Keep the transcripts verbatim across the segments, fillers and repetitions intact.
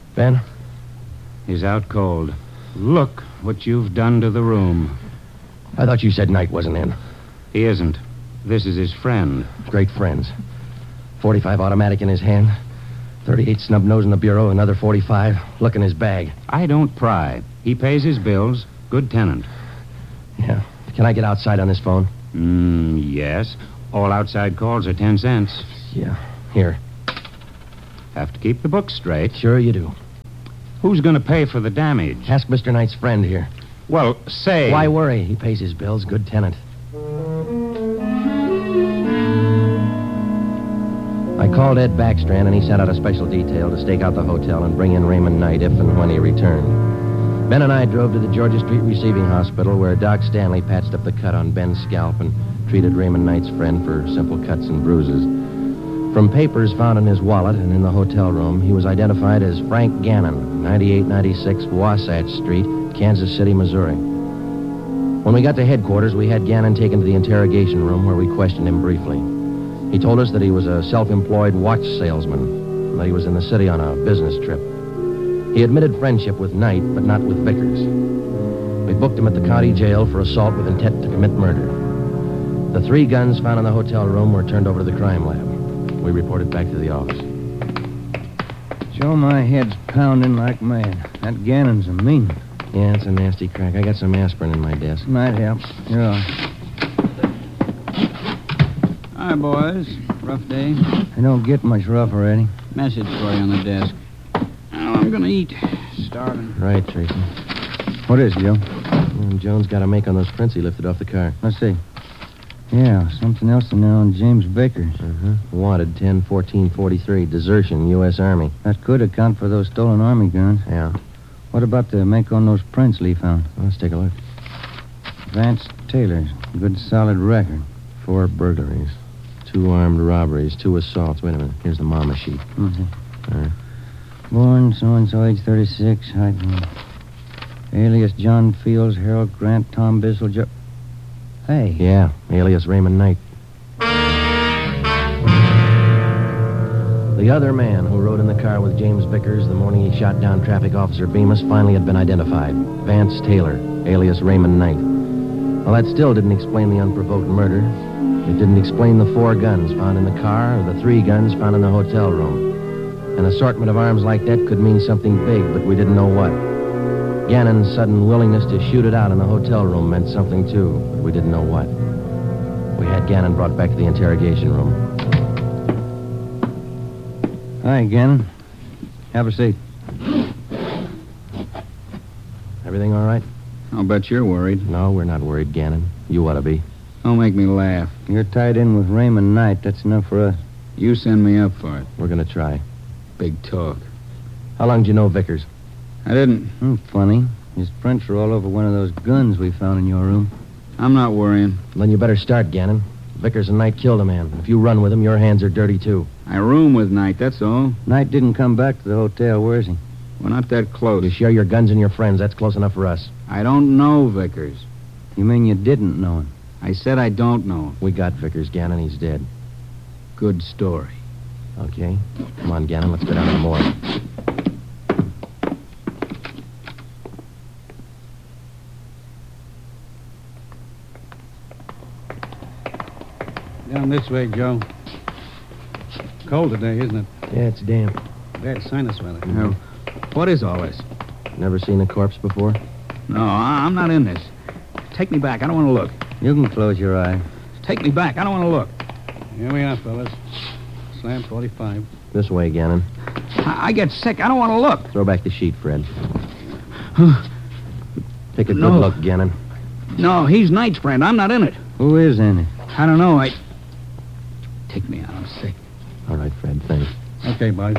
Ben? He's out cold. Look what you've done to the room. I thought you said Knight wasn't in. He isn't. This is his friend. Great friends. forty-five automatic in his hand. thirty-eight snub nose in the bureau, another forty-five. Look in his bag. I don't pry. He pays his bills. Good tenant. Yeah. Can I get outside on this phone? Mm, yes. All outside calls are ten cents. Yeah. Here. Have to keep the books straight. Sure you do. Who's going to pay for the damage? Ask Mister Knight's friend here. Well, say... Why worry? He pays his bills. Good tenant. I called Ed Backstrand, and he sent out a special detail to stake out the hotel and bring in Raymond Knight if and when he returned. Ben and I drove to the Georgia Street Receiving Hospital, where Doc Stanley patched up the cut on Ben's scalp and treated Raymond Knight's friend for simple cuts and bruises. From papers found in his wallet and in the hotel room, he was identified as Frank Gannon, ninety-eight ninety-six Wasatch Street, Kansas City, Missouri. When we got to headquarters, we had Gannon taken to the interrogation room where we questioned him briefly. He told us that he was a self-employed watch salesman, and that he was in the city on a business trip. He admitted friendship with Knight, but not with Vickers. We booked him at the county jail for assault with intent to commit murder. The three guns found in the hotel room were turned over to the crime lab. We reported back to the office. Joe, my head's pounding like mad. That Gannon's a mean one. Yeah, it's a nasty crack. I got some aspirin in my desk. Might help. Here are. Hi, boys. Rough day. I don't get much rougher, Eddie. Message for you on the desk. Well, I'm gonna eat. Starving. Right, Tracy. What is it, Joe? Well, Jones got a make on those prints he lifted off the car. Let's see. Yeah, something else in there on James Vickers. Uh-huh. Wanted, ten fourteen forty-three, desertion, U S Army. That could account for those stolen Army guns. Yeah. What about the make on those prints Lee found? Well, let's take a look. Vance Taylor's. Good solid record. Four burglaries. Two armed robberies. Two assaults. Wait a minute. Here's the mama sheet. Mm-hmm. All right. Born so-and-so, age thirty-six. Height. Alias John Fields, Harold Grant, Tom Bissell, Joe... Hey. Yeah, alias Raymond Knight. The other man who rode in the car with James Vickers the morning he shot down Traffic Officer Bemis finally had been identified. Vance Taylor, alias Raymond Knight. Well, that still didn't explain the unprovoked murder. It didn't explain the four guns found in the car or the three guns found in the hotel room. An assortment of arms like that could mean something big, but we didn't know what. Gannon's sudden willingness to shoot it out in the hotel room meant something, too, but we didn't know what. We had Gannon brought back to the interrogation room. Hi, Gannon. Have a seat. Everything all right? I'll bet you're worried. No, we're not worried, Gannon. You ought to be. Don't make me laugh. You're tied in with Raymond Knight. That's enough for us. You send me up for it. We're going to try. Big talk. How long did you know Vickers? I didn't. Hmm, funny. His prints are all over one of those guns we found in your room. I'm not worrying. Then you better start, Gannon. Vickers and Knight killed a man. If you run with him, your hands are dirty, too. I room with Knight, that's all. Knight didn't come back to the hotel. Where is he? We're not that close. You share your guns and your friends. That's close enough for us. I don't know Vickers. You mean you didn't know him? I said I don't know him. We got Vickers, Gannon. He's dead. Good story. Okay. Come on, Gannon. Let's go down to the morgue. Down this way, Joe. Cold today, isn't it? Yeah, it's damp. Bad sinus weather. Now, what is all this? Never seen a corpse before? No, I- I'm not in this. Take me back. I don't want to look. You can close your eye. Take me back. I don't want to look. Here we are, fellas. Slam forty-five. This way, Gannon. I, I get sick. I don't want to look. Throw back the sheet, Fred. Take a good No. look, Gannon. No, he's Knight's friend. I'm not in it. Who is in it? I don't know. I... Take me out. I'm sick. All right, Fred. Thanks. Okay, boys.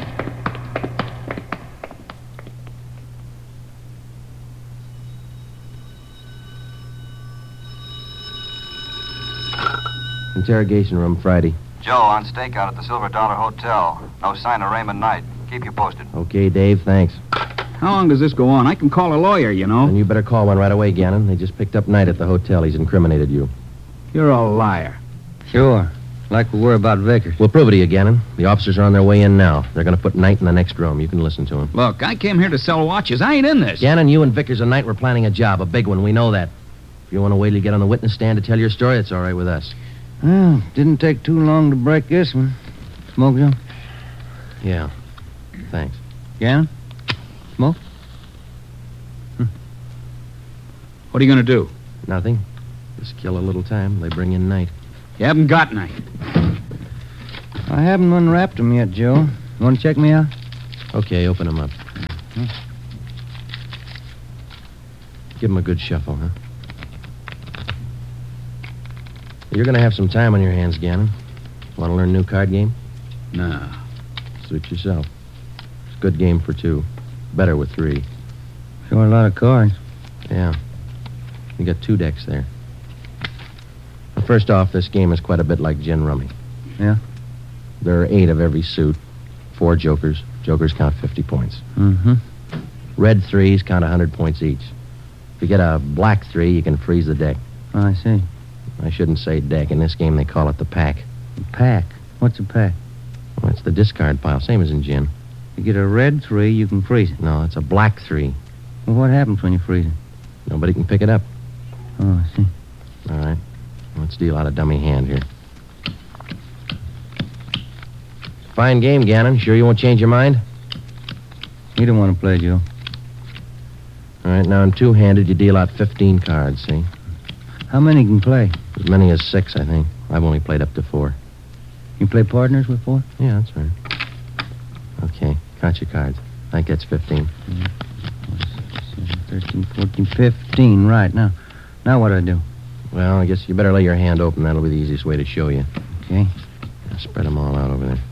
Interrogation room, Friday. Joe, on stakeout at the Silver Dollar Hotel. No sign of Raymond Knight. Keep you posted. Okay, Dave. Thanks. How long does this go on? I can call a lawyer, you know. And you better call one right away, Gannon. They just picked up Knight at the hotel. He's incriminated you. You're a liar. Sure. Like we were about Vickers. We'll prove it to you, Gannon. The officers are on their way in now. They're going to put Knight in the next room. You can listen to them. Look, I came here to sell watches. I ain't in this. Gannon, you and Vickers and Knight were planning a job, a big one. We know that. If you want to wait till you get on the witness stand to tell your story, it's all right with us. Well, didn't take too long to break this one. Smoke some? Yeah. Thanks. Gannon? Smoke? What are you going to do? Nothing. Just kill a little time. They bring in Knight. You haven't got Knight. I haven't unwrapped them yet, Joe. You want to check me out? Okay, open them up. Give them a good shuffle, huh? You're going to have some time on your hands, Gannon. Want to learn a new card game? No. Suit yourself. It's a good game for two. Better with three. Sure a lot of cards. Yeah. You got two decks there. Well, first off, this game is quite a bit like gin rummy. Yeah? There are eight of every suit. Four jokers. Jokers count fifty points. Mm-hmm. Red threes count one hundred points each. If you get a black three, you can freeze the deck. Oh, I see. I shouldn't say deck. In this game, they call it the pack. Pack. What's a pack? Well, it's the discard pile, same as in gin. You get a red three, you can freeze it. No, it's a black three. Well, what happens when you freeze it? Nobody can pick it up. Oh, I see. All right. Let's deal out a dummy hand here. Fine game, Gannon. Sure you won't change your mind? You don't want to play, Joe. All right, now in two-handed, you deal out fifteen cards, see? How many can play? As many as six, I think. I've only played up to four. You play partners with four? Yeah, that's right. Okay, count your cards. I think that's fifteen. seven, thirteen, fourteen, fifteen. Right, now. Now what do I do? Well, I guess you better lay your hand open. That'll be the easiest way to show you. Okay. Now, spread them all out over there.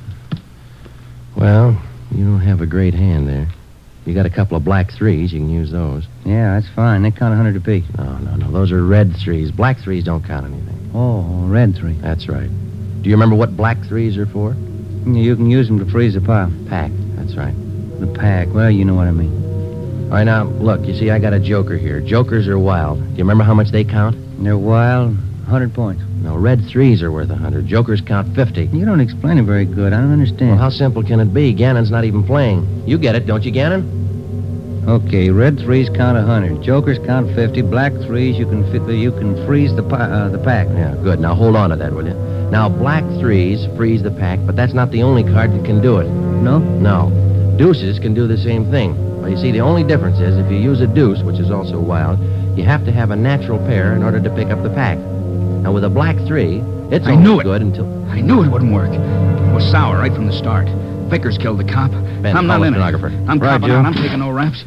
Well, you don't have a great hand there. You got a couple of black threes. You can use those. Yeah, that's fine. They count one hundred apiece. No, no, no. Those are red threes. Black threes don't count anything. Oh, red three. That's right. Do you remember what black threes are for? You can use them to freeze a pile. Pack. That's right. The pack. Well, you know what I mean. All right, now, look. You see, I got a joker here. Jokers are wild. Do you remember how much they count? They're wild. one hundred points. No, red threes are worth one hundred. Jokers count fifty. You don't explain it very good. I don't understand. Well, how simple can it be? Gannon's not even playing. You get it, don't you, Gannon? Okay, red threes count one hundred. Jokers count fifty. Black threes, you can fit the, you can freeze the pi- uh, the pack. Yeah, good. Now, hold on to that, will you? Now, black threes freeze the pack, but that's not the only card that can do it. No? No. Deuces can do the same thing. Well, you see, the only difference is if you use a deuce, which is also wild, you have to have a natural pair in order to pick up the pack. Now, with a black three, it's I only knew it. good until... I knew it wouldn't work. It was sour right from the start. Vickers killed the cop. Ben, I'm call not the in it. stenographer. I'm Right, copping Joe. out. I'm taking no raps.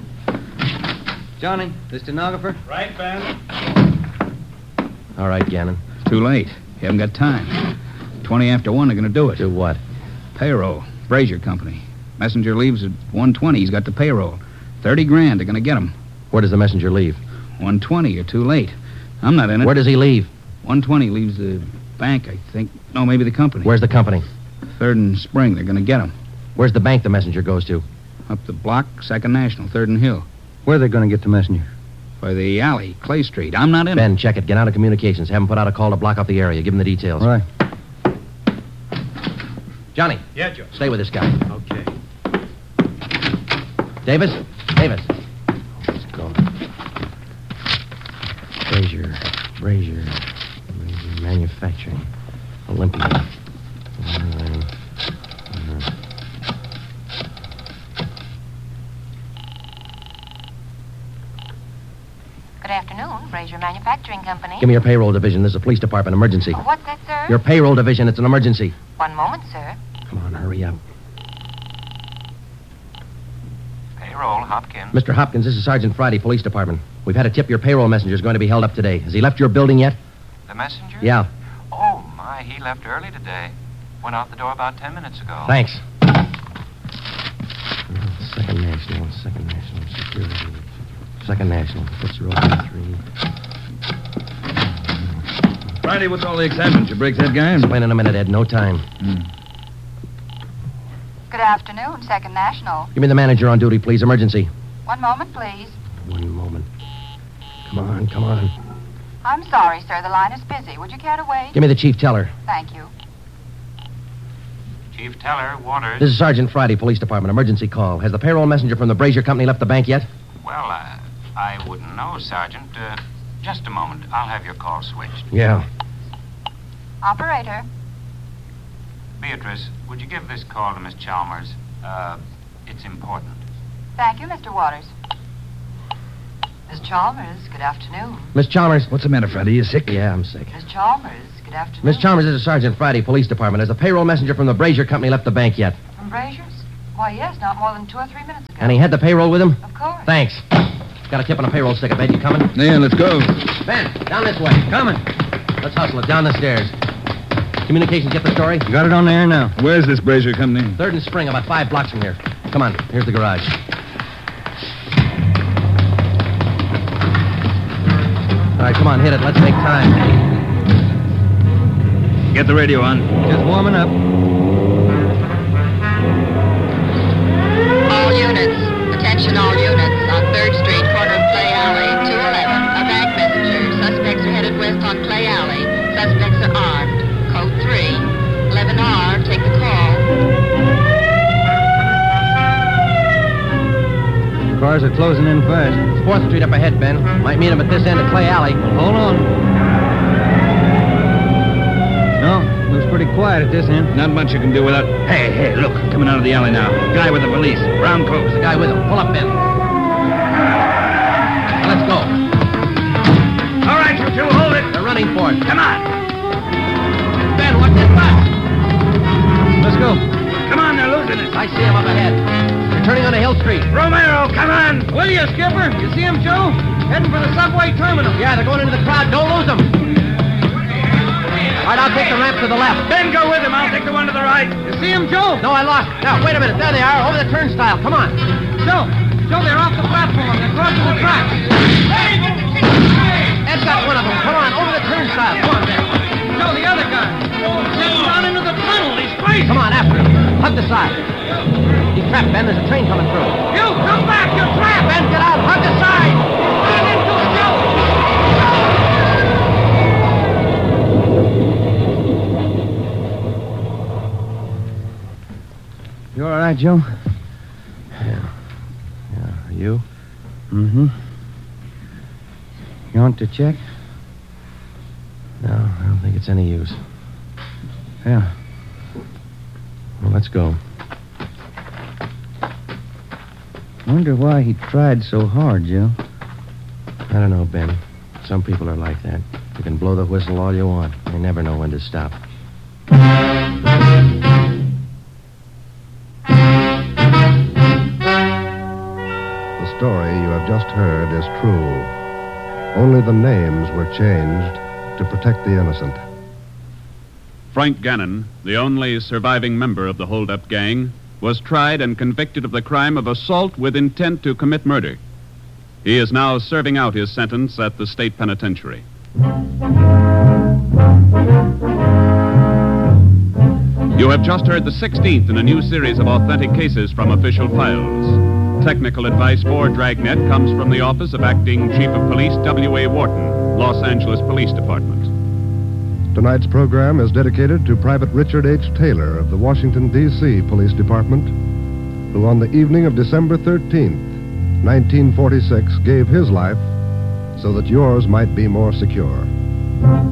Johnny, the stenographer? Right, Ben? All right, Gannon. It's too late. You haven't got time. Twenty after one, they're going to do it. Do what? Payroll. Brazier Company. Messenger leaves at one twenty. He's got the payroll. Thirty grand. They're going to get him. Where does the messenger leave? one twenty. You're too late. I'm not in it. Where does he leave? one twenty leaves the bank, I think. No, maybe the company. Where's the company? Third and Spring. They're going to get him. Where's the bank the messenger goes to? Up the block, Second National, Third and Hill. Where are they going to get the messenger? By the alley, Clay Street. I'm not in Ben, it. check it. Get out of communications. Have him put out a call to block off the area. Give him the details. Right. Johnny, Yeah, Joe. stay with this guy. Okay. Davis? Davis. Let's go. Brazier. Brazier. Brazier Manufacturing. Olympia. Uh, uh, Good afternoon, Brazier Manufacturing Company. Give me your payroll division. This is a police department emergency. Oh, what's that, sir? Your payroll division. It's an emergency. One moment, sir. Come on, hurry up. Payroll, Hopkins. Mister Hopkins, this is Sergeant Friday, Police Department. We've had a tip your payroll messenger is going to be held up today. Has he left your building yet? The messenger? Yeah. Oh, my, he left early today. Went out the door about ten minutes ago. Thanks. Second National, Second National Security. Second National. Fitzroy three. Friday, what's all the excitement? You break that guy? Explain in a minute, Ed. No time. Good afternoon, Second National. Give me the manager on duty, please. Emergency. One moment, please. One moment. Come on, come on. I'm sorry, sir. The line is busy. Would you care to wait? Give me the chief teller. Thank you. Chief Teller, Waters. This is Sergeant Friday, Police Department. Emergency call. Has the payroll messenger from the Brazier Company left the bank yet? Well, uh, I wouldn't know, Sergeant. Uh, just a moment. I'll have your call switched. Yeah. Operator. Beatrice, would you give this call to Miss Chalmers? Uh, it's important. Thank you, Mister Waters. Miss Chalmers, good afternoon. Miss Chalmers. What's the matter, Friday? You sick? Yeah, I'm sick. Miss Chalmers, good afternoon. Miss Chalmers, this is Sergeant Friday, Police Department. Has the payroll messenger from the Brazier Company left the bank yet? From Brazier's? Why, yes, not more than two or three minutes ago. And he had the payroll with him? Of course. Thanks. Got a tip on a payroll stick. I bet you coming? Yeah, let's go. Ben, down this way. Coming. Let's hustle it. Down the stairs. Communications, get the story? Got it on the air now. Where's this Brazier Company? Third and Spring, about five blocks from here. Come on. Here's the garage. All right, come on, hit it. Let's make time. Get the radio on. Just warming up. All units. Attention all units. On third Street, corner of Clay Alley, two eleven. A bank messenger. Suspects are headed west on Clay Alley. Suspects are armed. Code three. eleven R, take the call. Cars are closing in fast. It's fourth Street up ahead, Ben. Might meet him at this end of Clay Alley. Hold on. No, looks pretty quiet at this end. Not much you can do without... Hey, hey, look. Coming out of the alley now. Guy with the police. Brown clothes. The guy with him. Pull up, Ben. Now, let's go. All right, you two, hold it. They're running for it. Come on. Ben, what's this bus? Let's go. Come on, they're losing it. I see him up ahead. They're turning onto Hill Street. Romero, come on. Will you, Skipper? You see him, Joe? Heading for the subway terminal. Yeah, they're going into the crowd. Don't lose them. All right, I'll take the ramp to the left. Ben, go with him. I'll take the one to the right. You see him, Joe? No, I lost. Now, wait a minute. There they are, over the turnstile. Come on. Joe. Joe, they're off the platform. They're crossing the tracks. Ed's got one of them. Come on, over the turnstile. Come on, Ben. Joe, the other guy. Heading down into the tunnel. He's crazy. Come on, after him. Hug the side. He's trapped, Ben. There's a train coming through. You, come back. You're trapped. Ben, get out. Hug the side. Get into it, Joe. You all right, Joe? Yeah. Yeah. Are you? Mm-hmm. You want to check? No, I don't think it's any use. Yeah. Well, let's go. Wonder why he tried so hard, Joe. I don't know, Ben. Some people are like that. You can blow the whistle all you want. They never know when to stop. The story you have just heard is true. Only the names were changed to protect the innocent. Frank Gannon, the only surviving member of the hold-up gang, was tried and convicted of the crime of assault with intent to commit murder. He is now serving out his sentence at the state penitentiary. You have just heard the sixteenth in a new series of authentic cases from official files. Technical advice for Dragnet comes from the Office of Acting Chief of Police W A Wharton, Los Angeles Police Department. Tonight's program is dedicated to Private Richard H. Taylor of the Washington, D C Police Department, who on the evening of December thirteenth, nineteen forty-six, gave his life so that yours might be more secure.